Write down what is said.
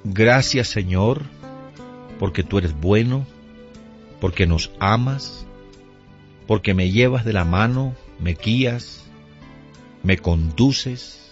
Gracias, Señor, porque tú eres bueno, porque nos amas, porque me llevas de la mano, me guías, me conduces,